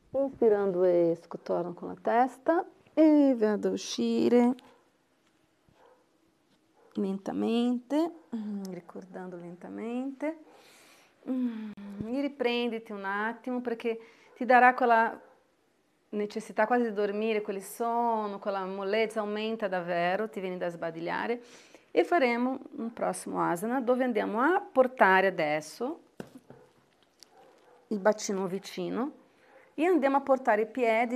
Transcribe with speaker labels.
Speaker 1: Inspirando esco, torno con la testa e vado a uscire lentamente, ricordando lentamente. E riprenditi un attimo perché ti darà quella necessità quasi di dormire, quel sonno, quella mollezza aumenta davvero, ti viene da sbadigliare. E faremo un prossimo asana dove andiamo a portare adesso il bacino vicino e andiamo a portare i piedi